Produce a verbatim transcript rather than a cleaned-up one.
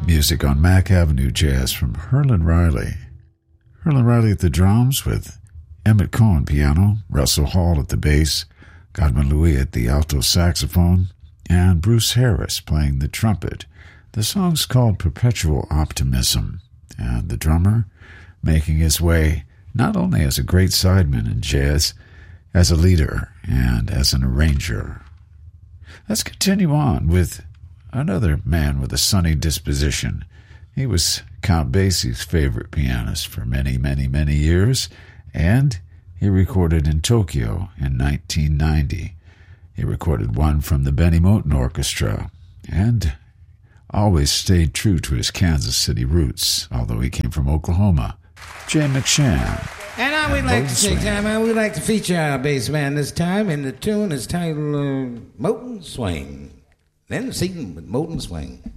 Music on Mack Avenue Jazz from Herlin Riley. Herlin Riley at the drums with Emmett Cohen piano, Russell Hall at the bass, Godwin Louis at the alto saxophone, and Bruce Harris playing the trumpet. The song's called Perpetual Optimism, and the drummer making his way not only as a great sideman in jazz, as a leader and as an arranger. Let's continue on with another man with a sunny disposition. He was Count Basie's favorite pianist for many, many, many years, and he recorded in Tokyo in nineteen ninety. He recorded one from the Benny Moten Orchestra, and always stayed true to his Kansas City roots, although he came from Oklahoma. Jay McShann. And now we'd like to take time, and we'd like to feature our bass man this time, and the tune is titled uh, Moten Swing. Then the scene with Moten Swing.